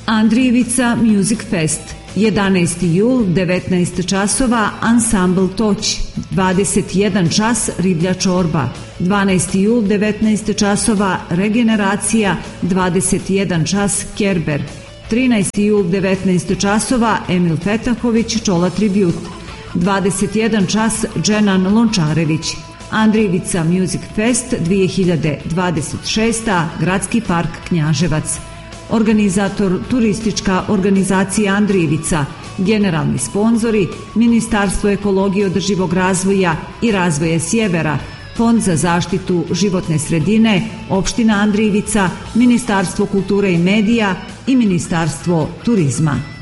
Andrijevica Music Fest, 11. jul, 19 časova, Ansambl Toć, 21 čas, Riblja čorba, 12. jul, 19 časova, Regeneracija, 21 čas, Kerber, 13. jul, 19 časova, Emil Fetahović, Čola Tribute, 21 čas, Dženan Lončarević. Andrijevica Music Fest 2026. Gradski park Knjaževac. Organizator Turistička organizacija Andrijevica. Generalni sponzori Ministarstvo ekologije, održivog razvoja i razvoja Sjevera, Fond za zaštitu životne sredine, Opština Andrijevica, Ministarstvo kulture i medija i Ministarstvo turizma.